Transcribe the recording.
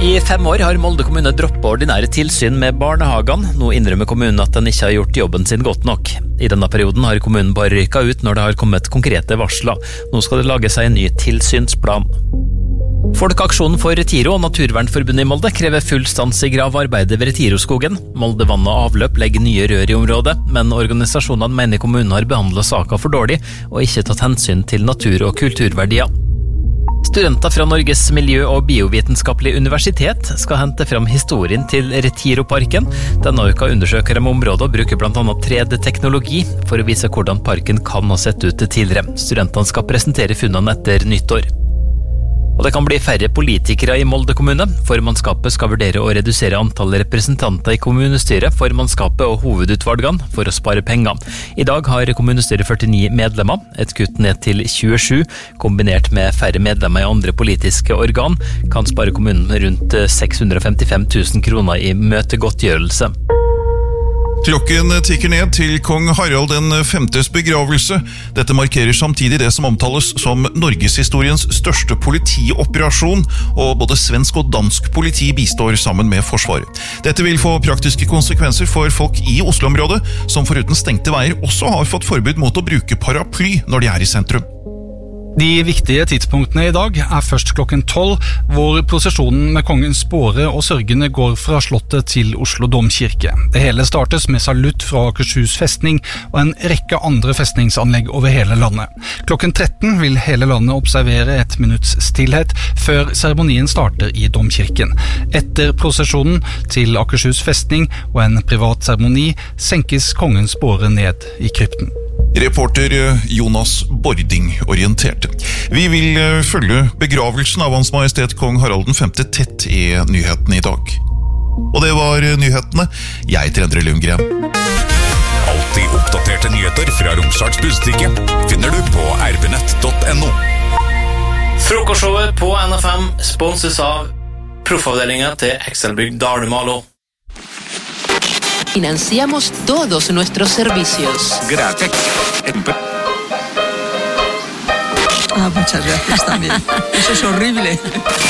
I 5 år har Molde kommune droppet ordinære tilsyn med barnehagene. Nå innrømmer kommunen at den ikke har gjort jobben sin godt nok. I denne perioden har kommunen bare rykket ut når det har kommet konkrete varsler. Nå skal det lage seg en ny tilsynsplan. Folkeaksjonen for Retiro og Naturvernforbundet i Molde krever full stans i gravarbeidet ved Retiroskogen. Molde Vann og Avløp legger nye rør i området, men organisasjonene mener kommunen har behandlet saken for dårlig og ikke tatt hensyn til natur- og kulturverdier. Studenter fra Norges miljø- og biovitenskapelige universitet skal hente frem historien til Retiroparken. Denne uka undersøker de området og bruker blant annet 3D-teknologi for å vise hvordan parken kan ha sett ut tidligere. Studentene skal presentere funnene etter nyttår. Og det kan bli færre politikere i Molde kommune. Formannskapet skal vurdere å redusere antallet representanter i kommunestyret, formannskapet og hovedutvalgene for å spare penger. I dag har kommunestyret 49 medlemmer, et kutt ned til 27, kombinert med færre medlemmer i andre politiske organ, kan spare kommunen rundt 655 000 kroner i møtegodtgjørelse. Klokken tikker ned til kong Harald den 5.s begravelse. Dette markerer samtidig det som omtales som Norgeshistoriens største politioperasjon, og både svensk og dansk politi bistår sammen med Forsvaret. Dette vil få praktiske konsekvenser for folk i Oslo-området, som foruten stengte veier også har fått forbud mot å bruke paraply når de er i sentrum. De viktige tidspunktene i dag er først klokken 12, hvor prosesjonen med kongens båre og sørgende går fra slottet til Oslo domkirke. Det hele startes med salutt fra Akershus festning og en rekke andre festningsanlegg over hele landet. Klokken 13 vil hele landet observere 1 minutts stillhet før seremonien starter i domkirken. Etter prosesjonen til Akershus festning og en privat seremoni senkes kongens båre ned i krypten. Reporter Jonas Bording orienterte. Vi vil følge begravelsen av Hans Majestet Kong Harald den 5. tett i nyhetene i dag. Og det var nyhetene. Jeg heter Endre Lundgren. Alltid oppdaterte nyheter fra Romsdals Budstikke finner du på rbnett.no. Frokostshowet på NFM sponses av proffavdelingen til Excelbygg Dalmalo. Financiamos todos nuestros servicios. Gracias. Muchas gracias también. Eso es horrible.